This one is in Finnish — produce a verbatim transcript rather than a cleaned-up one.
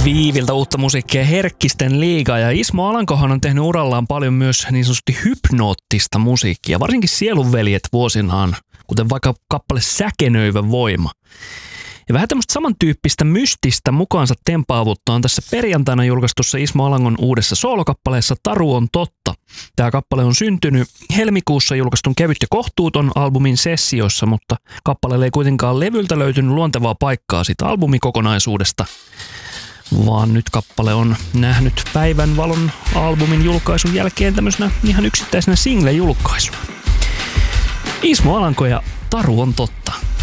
Viiviltä uutta musiikkia Herkkisten liiga, ja Ismo Alankohan on tehnyt urallaan paljon myös niin sanotusti hypnoottista musiikkia, varsinkin Sielunveljet vuosinaan, kuten vaikka kappale Säkenöivä voima. Ja vähän tämmöistä samantyyppistä mystistä mukaansa tempaavutta on tässä perjantaina julkaistussa Ismo Alangon uudessa soolokappaleessa Taru on totta. Tämä kappale on syntynyt helmikuussa julkaistun Kevyt ja kohtuuton albumin sessioissa, mutta kappaleelle ei kuitenkaan levyltä löytynyt luontevaa paikkaa siitä albumikokonaisuudesta, vaan nyt kappale on nähnyt päivänvalon albumin julkaisun jälkeen tämmöisenä ihan yksittäisenä single-julkaisuna. Ismo Alanko ja Taru on totta.